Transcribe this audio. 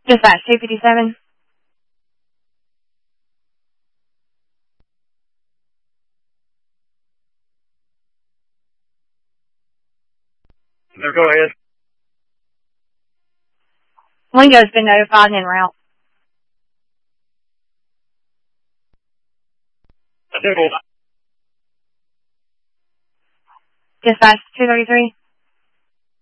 Dispatch 257. No, go ahead. Lingo's been notified and en route. Doodle. Dispatch 233.